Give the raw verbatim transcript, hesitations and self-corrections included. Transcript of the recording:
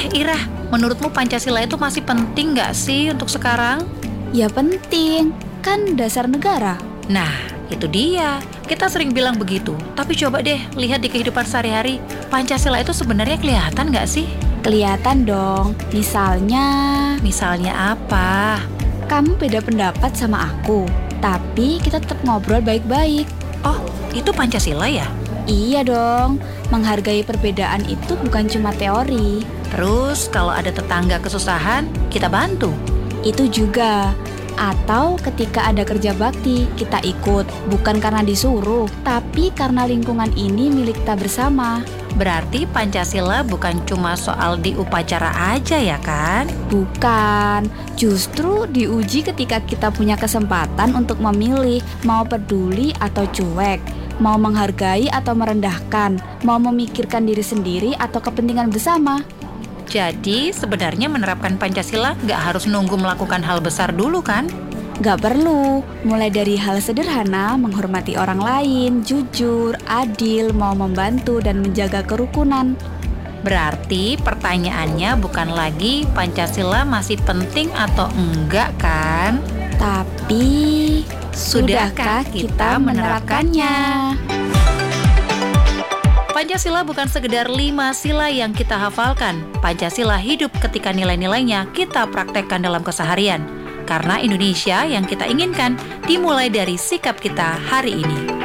Ira, menurutmu Pancasila itu masih penting nggak sih untuk sekarang? Ya penting, kan dasar negara. Nah, itu dia. Kita sering bilang begitu. Tapi coba deh, lihat di kehidupan sehari-hari. Pancasila itu sebenarnya kelihatan nggak sih? Kelihatan dong, misalnya Misalnya apa? kamu beda pendapat sama aku, tapi kita tetap ngobrol baik-baik. Oh, itu Pancasila ya? Iya dong, menghargai perbedaan itu bukan cuma teori. Terus kalau ada tetangga kesusahan, kita bantu. Itu juga. Atau ketika ada kerja bakti, kita ikut. Bukan karena disuruh, tapi karena lingkungan ini milik kita bersama. Berarti Pancasila bukan cuma soal di upacara aja ya kan? Bukan, justru diuji ketika kita punya kesempatan untuk memilih mau peduli atau cuek, mau menghargai atau merendahkan, mau memikirkan diri sendiri atau kepentingan bersama. Jadi sebenarnya menerapkan Pancasila nggak harus nunggu melakukan hal besar dulu kan? Gak perlu, mulai dari hal sederhana, menghormati orang lain, jujur, adil, mau membantu dan menjaga kerukunan. Berarti pertanyaannya bukan lagi Pancasila masih penting atau enggak kan? Tapi, sudahkah kita menerapkannya? Pancasila bukan sekedar lima sila yang kita hafalkan. Pancasila hidup ketika nilai-nilainya kita praktekkan dalam keseharian. Karena Indonesia yang kita inginkan dimulai dari sikap kita hari ini.